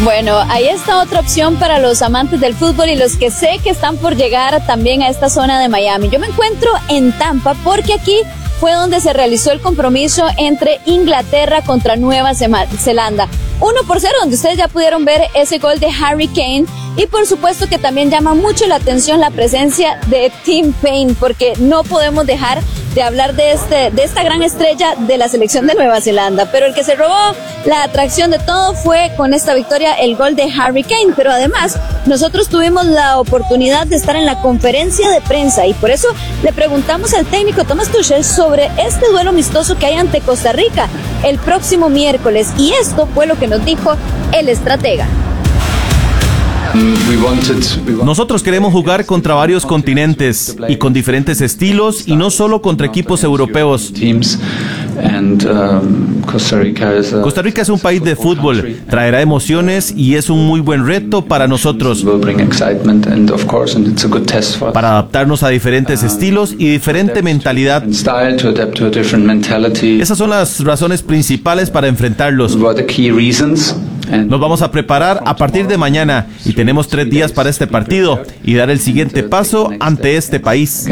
Bueno, ahí está otra opción para los amantes del fútbol y los que sé que están por llegar también a esta zona de Miami. Yo me encuentro en Tampa porque aquí fue donde se realizó el compromiso entre Inglaterra contra Nueva Zelanda. 1-0, donde ustedes ya pudieron ver ese gol de Harry Kane. Y por supuesto que también llama mucho la atención la presencia de Tim Payne, porque no podemos dejar de hablar de esta gran estrella de la selección de Nueva Zelanda. Pero el que se robó la atracción de todo fue con esta victoria el gol de Harry Kane. Pero además nosotros tuvimos la oportunidad de estar en la conferencia de prensa y por eso le preguntamos al técnico Thomas Tuchel sobre este duelo amistoso que hay ante Costa Rica el próximo miércoles, y esto fue lo que nos dijo el estratega. Nosotros queremos jugar contra varios continentes y con diferentes estilos y no solo contra equipos europeos. Costa Rica es un país de fútbol, traerá emociones y es un muy buen reto para nosotros para adaptarnos a diferentes estilos y diferente mentalidad. Esas son las razones principales para enfrentarlos. Nos vamos a preparar a partir de mañana y tenemos 3 días para este partido y dar el siguiente paso ante este país.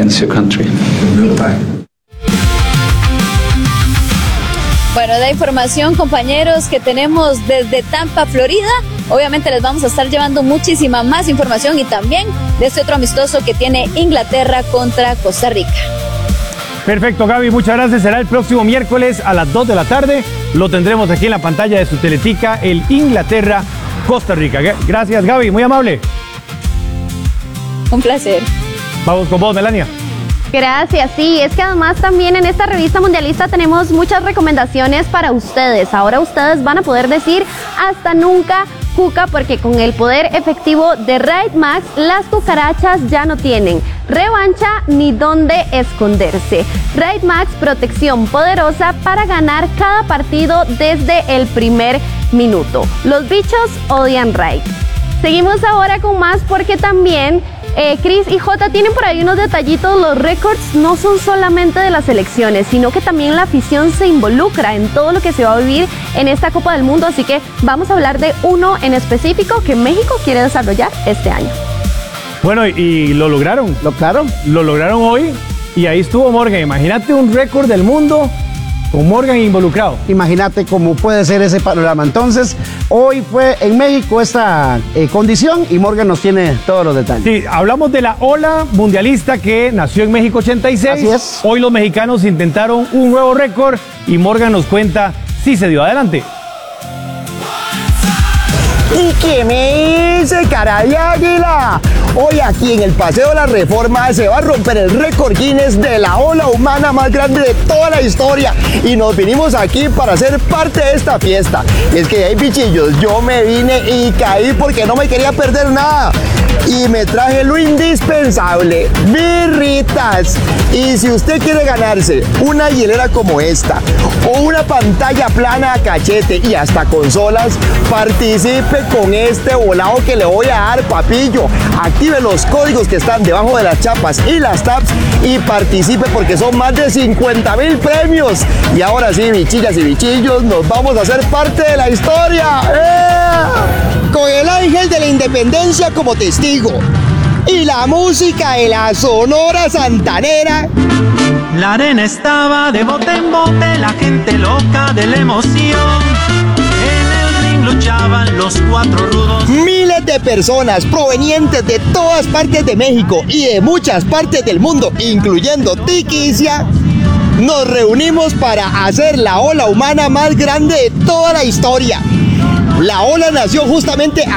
Bueno, la información, compañeros, que tenemos desde Tampa, Florida. Obviamente les vamos a estar llevando muchísima más información y también de este otro amistoso que tiene Inglaterra contra Costa Rica. Perfecto, Gaby, muchas gracias. Será el próximo miércoles a las 2 de la tarde. Lo tendremos aquí en la pantalla de su teletica, el Inglaterra-Costa Rica. Gracias, Gaby, muy amable. Un placer. Vamos con vos, Melania. Gracias, sí, es que además también en esta revista mundialista tenemos muchas recomendaciones para ustedes. Ahora ustedes van a poder decir hasta nunca cuca, porque con el poder efectivo de Raid Max, las cucarachas ya no tienen revancha ni dónde esconderse. Raid Max, protección poderosa para ganar cada partido desde el primer minuto. Los bichos odian Raid. Seguimos ahora con más porque también Cris y Jota tienen por ahí unos detallitos. Los récords no son solamente de las selecciones, sino que también la afición se involucra en todo lo que se va a vivir en esta Copa del Mundo, así que vamos a hablar de uno en específico que México quiere desarrollar este año. Bueno, y lo lograron. Lo lograron hoy y ahí estuvo Morgan. Imagínate un récord del mundo con Morgan involucrado. Imagínate cómo puede ser ese panorama. Entonces, hoy fue en México esta condición y Morgan nos tiene todos los detalles. Sí, hablamos de la ola mundialista que nació en México 86. Así es. Hoy los mexicanos intentaron un nuevo récord y Morgan nos cuenta si se dio. Adelante. ¿Y qué me dice, cara de águila? Hoy aquí en el Paseo de la Reforma se va a romper el récord Guinness de la ola humana más grande de toda la historia y nos vinimos aquí para ser parte de esta fiesta. Y es que, hey, bichillos, yo me vine y caí porque no me quería perder nada y me traje lo indispensable, birritas. Y si usted quiere ganarse una hielera como esta o una pantalla plana a cachete y hasta consolas, participe con este volado que le voy a dar, papillo. Active los códigos que están debajo de las chapas y las tabs y participe porque son más de 50,000 premios. Y ahora sí, bichillas y bichillos, nos vamos a hacer parte de la historia. Con el ángel de la independencia como testigo y la música de la Sonora Santanera. La arena estaba de bote en bote, la gente loca de la emoción. Luchaban los 4 rudos. Miles de personas provenientes de todas partes de México y de muchas partes del mundo, incluyendo Tiquicia, nos reunimos para hacer la ola humana más grande de toda la historia. La ola nació justamente